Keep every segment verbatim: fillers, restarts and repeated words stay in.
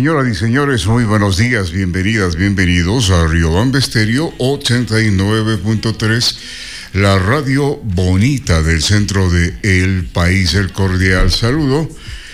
Señoras y señores, muy buenos días, bienvenidas, bienvenidos a Riobamba Estéreo ochenta y nueve punto tres, la radio bonita del centro de el país. El cordial saludo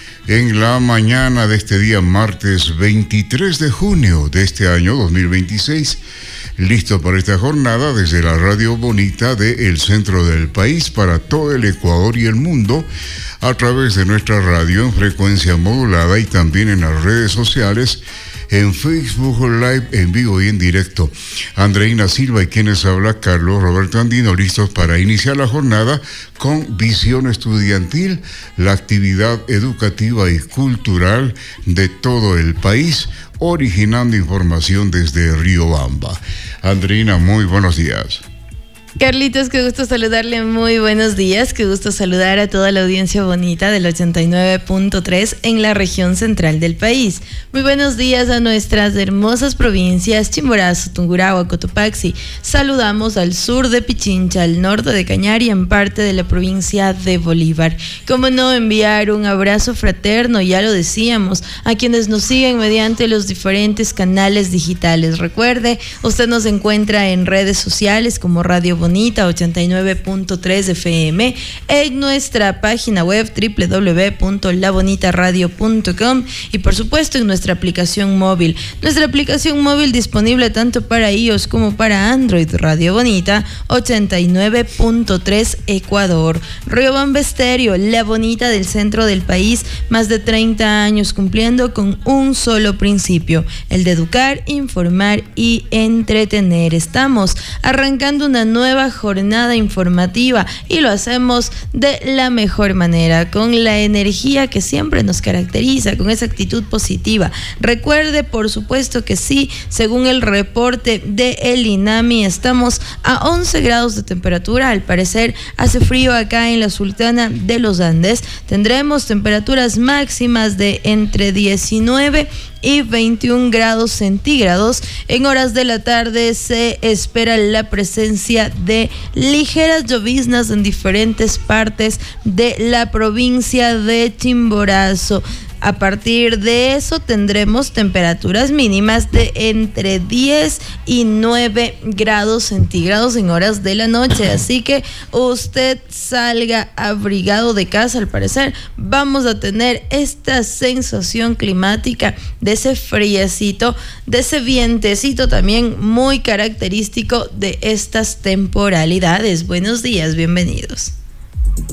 en la mañana de este día, martes veintitrés de junio de este año dos mil veintiséis. Listo para esta jornada desde la radio bonita del centro del país para todo el Ecuador y el mundo, a través de nuestra radio en frecuencia modulada y también en las redes sociales, en Facebook Live, en vivo y en directo. Andreina Silva y quienes habla Carlos Roberto Andino, listos para iniciar la jornada con Visión Estudiantil, la actividad educativa y cultural de todo el país, originando información desde Riobamba. Andreina, muy buenos días. Carlitos, qué gusto saludarle, muy buenos días, qué gusto saludar a toda la audiencia bonita del ochenta y nueve punto tres en la región central del país. Muy buenos días a nuestras hermosas provincias Chimborazo, Tungurahua, Cotopaxi. Saludamos al sur de Pichincha, al norte de Cañar y en parte de la provincia de Bolívar. Cómo no enviar un abrazo fraterno, ya lo decíamos, a quienes nos siguen mediante los diferentes canales digitales. Recuerde, usted nos encuentra en redes sociales como Radio Bonita ochenta y nueve punto tres F M, en nuestra página web doble u doble u doble u punto la bonita radio punto com y por supuesto en nuestra aplicación móvil. Nuestra aplicación móvil disponible tanto para iOS como para Android, Radio Bonita ochenta y nueve punto tres Ecuador. Riobamba Estéreo, la bonita del centro del país, más de treinta años cumpliendo con un solo principio, el de educar, informar y entretener. Estamos arrancando una nueva nueva jornada informativa y lo hacemos de la mejor manera, con la energía que siempre nos caracteriza, con esa actitud positiva. Recuerde, por supuesto que sí, según el reporte de el INAMI, estamos a once grados de temperatura. Al parecer hace frío acá en la Sultana de los Andes. Tendremos temperaturas máximas de entre diecinueve y veintiún grados centígrados. En horas de la tarde se espera la presencia de ligeras lloviznas en diferentes partes de la provincia de Chimborazo. A partir de eso tendremos temperaturas mínimas de entre diez y nueve grados centígrados en horas de la noche, así que usted salga abrigado de casa. Al parecer vamos a tener esta sensación climática de ese friecito, de ese vientecito también muy característico de estas temporalidades. Buenos días, bienvenidos.